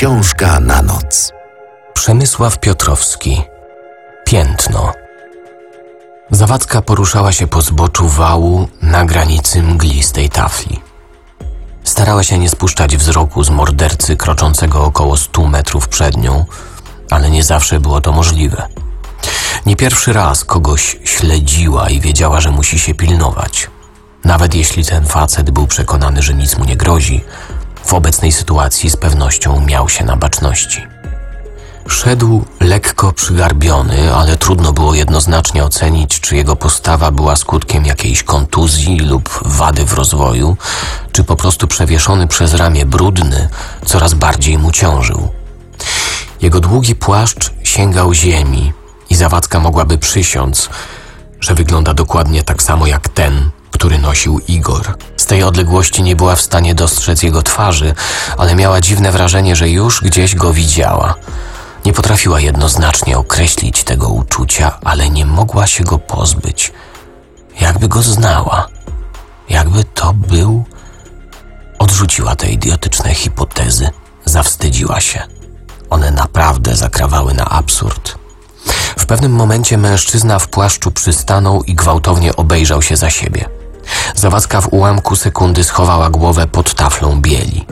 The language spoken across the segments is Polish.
Książka na noc. Przemysław Piotrowski. Piętno. Zawadzka poruszała się po zboczu wału na granicy mglistej tafli. Starała się nie spuszczać wzroku z mordercy kroczącego około 100 metrów przed nią, ale nie zawsze było to możliwe. Nie pierwszy raz kogoś śledziła i wiedziała, że musi się pilnować. Nawet jeśli ten facet był przekonany, że nic mu nie grozi, w obecnej sytuacji z pewnością miał się na baczności. Szedł lekko przygarbiony, ale trudno było jednoznacznie ocenić, czy jego postawa była skutkiem jakiejś kontuzji lub wady w rozwoju, czy po prostu przewieszony przez ramię brudny coraz bardziej mu ciążył. Jego długi płaszcz sięgał ziemi i Zawadzka mogłaby przysiąc, że wygląda dokładnie tak samo jak ten, który nosił Igor. Z tej odległości nie była w stanie dostrzec jego twarzy, ale miała dziwne wrażenie, że już gdzieś go widziała. Nie potrafiła jednoznacznie określić tego uczucia, ale nie mogła się go pozbyć. Jakby go znała. Jakby to był... Odrzuciła te idiotyczne hipotezy. Zawstydziła się. One naprawdę zakrawały na absurd. W pewnym momencie mężczyzna w płaszczu przystanął i gwałtownie obejrzał się za siebie. Zawadzka w ułamku sekundy schowała głowę pod taflą bieli.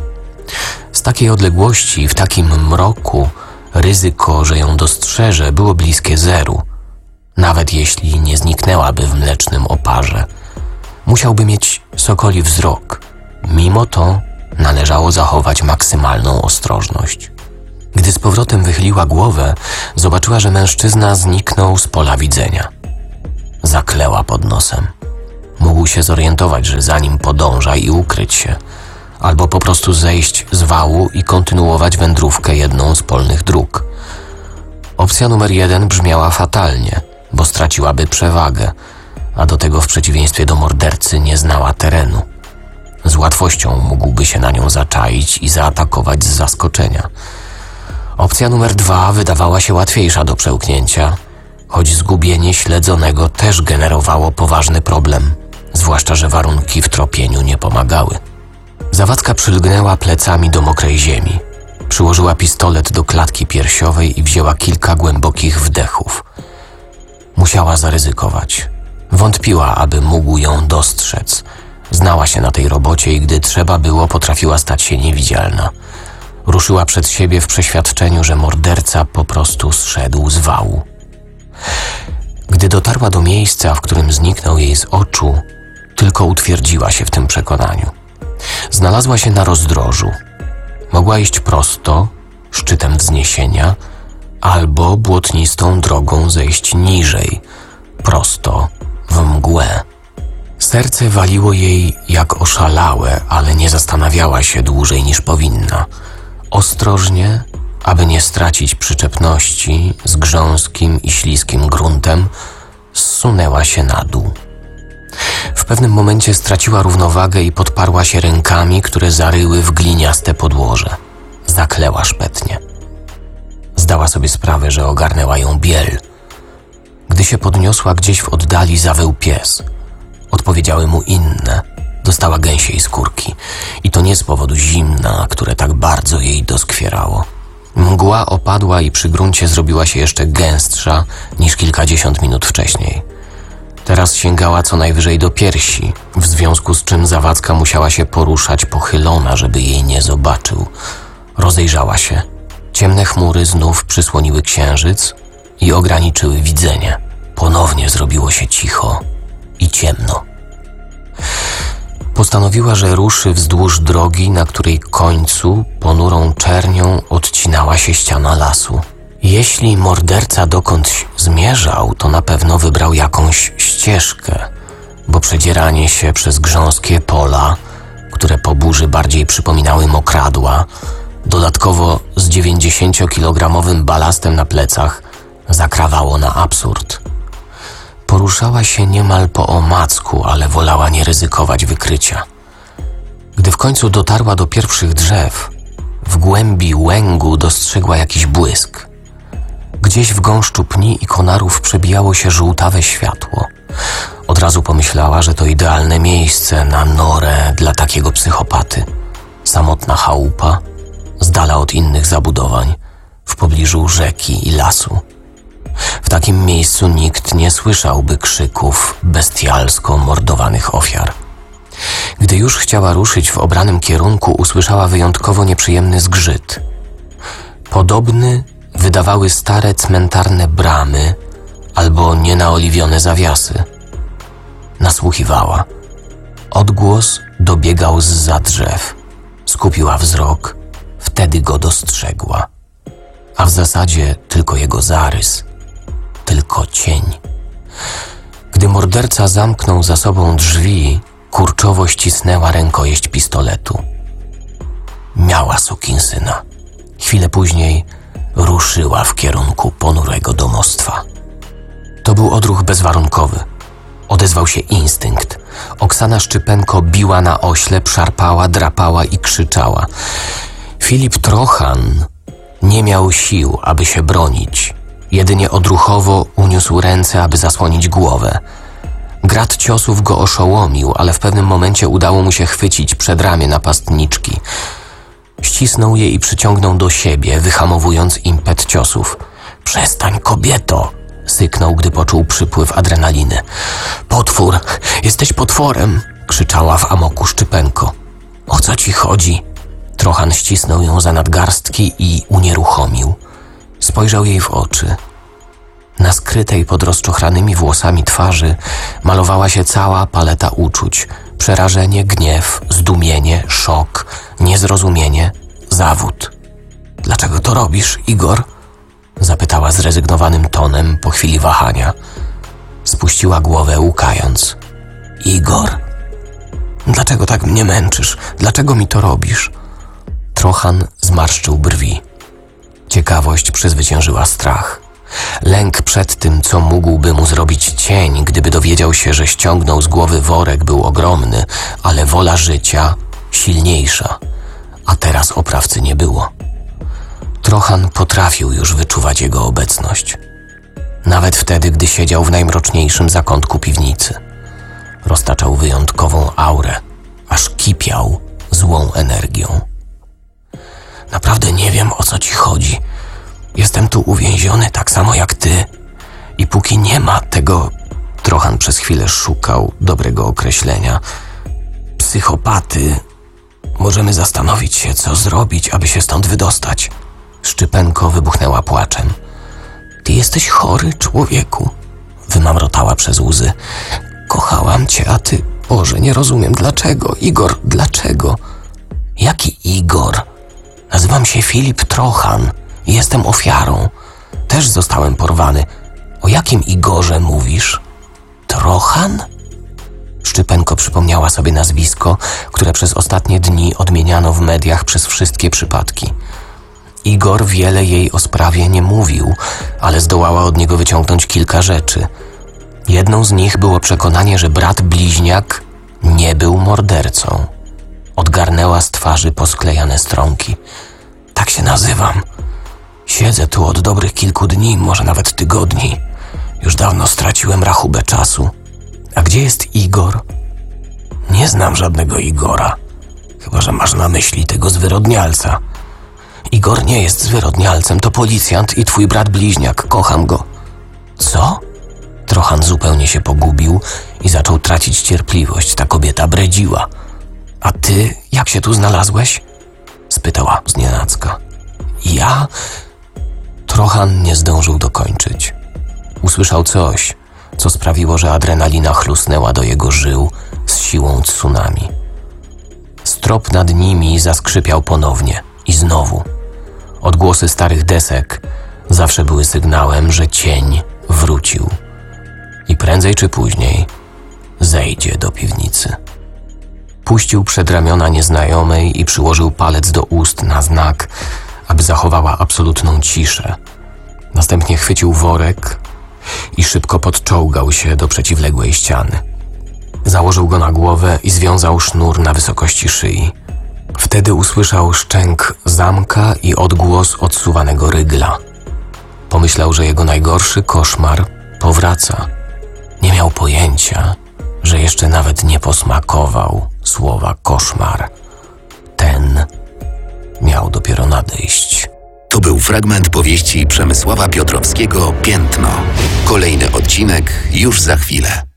Z takiej odległości, w takim mroku, ryzyko, że ją dostrzeże, było bliskie zeru. Nawet jeśli nie zniknęłaby w mlecznym oparze. Musiałby mieć sokoli wzrok. Mimo to należało zachować maksymalną ostrożność. Gdy z powrotem wychyliła głowę, zobaczyła, że mężczyzna zniknął z pola widzenia. Zakleła pod nosem. Mógł się zorientować, że za nim podąża i ukryć się, albo po prostu zejść z wału i kontynuować wędrówkę jedną z polnych dróg. Opcja numer 1 brzmiała fatalnie, bo straciłaby przewagę, a do tego w przeciwieństwie do mordercy nie znała terenu. Z łatwością mógłby się na nią zaczaić i zaatakować z zaskoczenia. Opcja numer 2 wydawała się łatwiejsza do przełknięcia, choć zgubienie śledzonego też generowało poważny problem, zwłaszcza że warunki w tropieniu nie pomagały. Zawadzka przylgnęła plecami do mokrej ziemi. Przyłożyła pistolet do klatki piersiowej i wzięła kilka głębokich wdechów. Musiała zaryzykować. Wątpiła, aby mógł ją dostrzec. Znała się na tej robocie i gdy trzeba było, potrafiła stać się niewidzialna. Ruszyła przed siebie w przeświadczeniu, że morderca po prostu zszedł z wału. Gdy dotarła do miejsca, w którym zniknął jej z oczu, tylko utwierdziła się w tym przekonaniu. Znalazła się na rozdrożu. Mogła iść prosto, szczytem wzniesienia, albo błotnistą drogą zejść niżej, prosto w mgłę. Serce waliło jej jak oszalałe, ale nie zastanawiała się dłużej niż powinna. Ostrożnie, aby nie stracić przyczepności z grząskim i śliskim gruntem, zsunęła się na dół. W pewnym momencie straciła równowagę i podparła się rękami, które zaryły w gliniaste podłoże. Zakleła szpetnie. Zdała sobie sprawę, że ogarnęła ją biel. Gdy się podniosła, gdzieś w oddali zawył pies. Odpowiedziały mu inne. Dostała gęsiej skórki. I to nie z powodu zimna, które tak bardzo jej doskwierało. Mgła opadła i przy gruncie zrobiła się jeszcze gęstsza niż kilkadziesiąt minut wcześniej. Teraz sięgała co najwyżej do piersi, w związku z czym Zawadzka musiała się poruszać pochylona, żeby jej nie zobaczył. Rozejrzała się. Ciemne chmury znów przysłoniły księżyc i ograniczyły widzenie. Ponownie zrobiło się cicho i ciemno. Postanowiła, że ruszy wzdłuż drogi, na której końcu ponurą czernią odcinała się ściana lasu. Jeśli morderca dokądś zmierzał, to na pewno wybrał jakąś ścieżkę, bo przedzieranie się przez grząskie pola, które po burzy bardziej przypominały mokradła, dodatkowo z 90-kilogramowym balastem na plecach, zakrawało na absurd. Poruszała się niemal po omacku, ale wolała nie ryzykować wykrycia. Gdy w końcu dotarła do pierwszych drzew, w głębi łęgu dostrzegła jakiś błysk. Gdzieś w gąszczu pni i konarów przebijało się żółtawe światło. Od razu pomyślała, że to idealne miejsce na norę dla takiego psychopaty. Samotna chałupa, z dala dala od innych zabudowań, w pobliżu rzeki i lasu. W takim miejscu nikt nie słyszałby krzyków bestialsko mordowanych ofiar. Gdy już chciała ruszyć w obranym kierunku, usłyszała wyjątkowo nieprzyjemny zgrzyt. Podobny wydawały stare cmentarne bramy albo nienaoliwione zawiasy. Nasłuchiwała. Odgłos dobiegał zza drzew. Skupiła wzrok, wtedy go dostrzegła. A w zasadzie tylko jego zarys, tylko cień. Gdy morderca zamknął za sobą drzwi, kurczowo ścisnęła rękojeść pistoletu. Miała sukinsyna. Chwilę później ruszyła w kierunku ponurego domostwa. To był odruch bezwarunkowy. Odezwał się instynkt. Oksana Szczypenko biła na oślep, szarpała, drapała i krzyczała. Filip Trochan nie miał sił, aby się bronić. Jedynie odruchowo uniósł ręce, aby zasłonić głowę. Grad ciosów go oszołomił, ale w pewnym momencie udało mu się chwycić przedramię napastniczki. Ścisnął je i przyciągnął do siebie, wyhamowując impet ciosów. „Przestań, kobieto!” syknął, gdy poczuł przypływ adrenaliny. „Potwór! Jesteś potworem!” krzyczała w amoku Szczypenko. „O co ci chodzi?” Trochan ścisnął ją za nadgarstki i unieruchomił. Spojrzał jej w oczy. Na skrytej pod rozczochranymi włosami twarzy malowała się cała paleta uczuć. Przerażenie, gniew, zdumienie, szok, niezrozumienie, zawód. „Dlaczego to robisz, Igor?” zapytała zrezygnowanym tonem po chwili wahania. Spuściła głowę, łkając. „Igor? Dlaczego tak mnie męczysz? Dlaczego mi to robisz?” Trochan zmarszczył brwi. Ciekawość przezwyciężyła strach. Lęk przed tym, co mógłby mu zrobić cień, gdyby dowiedział się, że ściągnął z głowy worek, był ogromny, ale wola życia silniejsza. A teraz oprawcy nie było. Trochan potrafił już wyczuwać jego obecność. Nawet wtedy, gdy siedział w najmroczniejszym zakątku piwnicy. Roztaczał wyjątkową aurę, aż kipiał złą energią. „Naprawdę nie wiem, o co ci chodzi. Jestem tu uwięziony tak samo jak ty. I póki nie ma tego...” Trochan przez chwilę szukał dobrego określenia. „Psychopaty. Możemy zastanowić się, co zrobić, aby się stąd wydostać.” Szczypenko wybuchnęła płaczem. „Ty jesteś chory, człowieku”, wymamrotała przez łzy. „Kochałam cię, a ty... Boże, nie rozumiem. Dlaczego? Igor, dlaczego?” „Jaki Igor? Nazywam się Filip Trochan i jestem ofiarą. Też zostałem porwany. O jakim Igorze mówisz?” „Trochan?” Szczypenko przypomniała sobie nazwisko, które przez ostatnie dni odmieniano w mediach przez wszystkie przypadki. Igor wiele jej o sprawie nie mówił, ale zdołała od niego wyciągnąć kilka rzeczy. Jedną z nich było przekonanie, że brat bliźniak nie był mordercą. Odgarnęła z twarzy posklejane stronki. „Tak się nazywam. Siedzę tu od dobrych kilku dni, może nawet tygodni. Już dawno straciłem rachubę czasu. A gdzie jest Igor?” „Nie znam żadnego Igora. Chyba że masz na myśli tego zwyrodnialca.” „Igor nie jest zwyrodnialcem, to policjant i twój brat bliźniak. Kocham go.” „Co?” Trochan zupełnie się pogubił i zaczął tracić cierpliwość. Ta kobieta bredziła. „A ty jak się tu znalazłeś?” spytała znienacka. „Ja?” Trochan nie zdążył dokończyć. Usłyszał coś, co sprawiło, że adrenalina chlusnęła do jego żył z siłą tsunami. Strop nad nimi zaskrzypiał ponownie i znowu. Odgłosy starych desek zawsze były sygnałem, że cień wrócił i prędzej czy później zejdzie do piwnicy. Puścił przed ramiona nieznajomej i przyłożył palec do ust na znak, aby zachowała absolutną ciszę. Następnie chwycił worek i szybko podczołgał się do przeciwległej ściany. Założył go na głowę i związał sznur na wysokości szyi. Wtedy usłyszał szczęk zamka i odgłos odsuwanego rygla. Pomyślał, że jego najgorszy koszmar powraca. Nie miał pojęcia, że jeszcze nawet nie posmakował słowa koszmar. Ten miał dopiero nadejść. To był fragment powieści Przemysława Piotrowskiego „Piętno”. Kolejny odcinek już za chwilę.